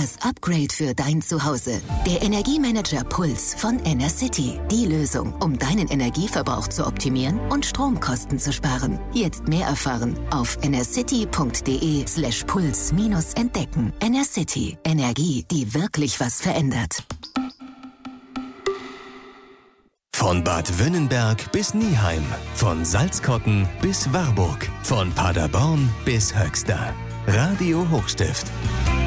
Das Upgrade für dein Zuhause. Der Energiemanager Puls von Enercity. Die Lösung, um deinen Energieverbrauch zu optimieren und Stromkosten zu sparen. Jetzt mehr erfahren auf enercity.de/puls-entdecken. Enercity. Energie, die wirklich was verändert. Von Bad Wünnenberg bis Nieheim, von Salzkotten bis Warburg, von Paderborn bis Höxter. Radio Hochstift.